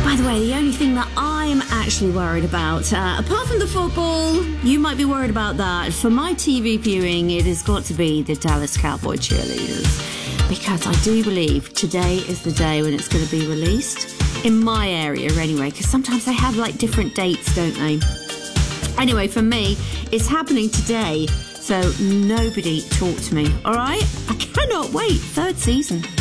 By the way, the only thing that I'm actually worried about, apart from the football, you might be worried about that. For my TV viewing, it has got to be the Dallas Cowboy cheerleaders. Because I do believe today is the day when it's going to be released. In my area anyway, because sometimes they have like different dates, don't they? Anyway, for me, it's happening today. So nobody talk to me, all right? I cannot wait. 3rd season.